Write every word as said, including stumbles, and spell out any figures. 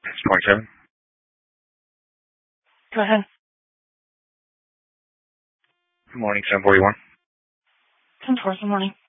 twenty-seven. Go ahead. Good morning, seven forty-one. ten four, good morning.